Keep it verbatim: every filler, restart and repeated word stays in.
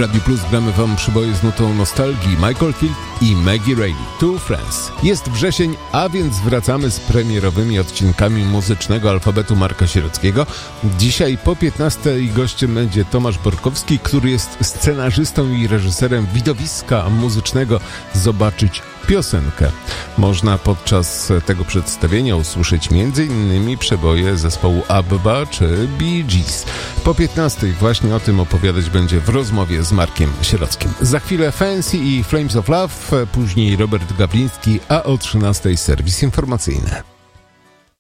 Radiu Plus gramy wam przyboje z nutą nostalgii. Michael Field i Maggie Reilly, Two Friends. Jest wrzesień, a więc wracamy z premierowymi odcinkami muzycznego alfabetu Marka Sierockiego. Dzisiaj po piętnastej gościem będzie Tomasz Borkowski, który jest scenarzystą i reżyserem widowiska muzycznego Zobaczyć piosenkę. Można podczas tego przedstawienia usłyszeć m.in. przeboje zespołu ABBA czy Bee Gees. Po piętnastej właśnie o tym opowiadać będzie w rozmowie z Markiem Sierockim. Za chwilę Fancy i Flames of Love, później Robert Gawliński, a o trzynastej serwis informacyjny.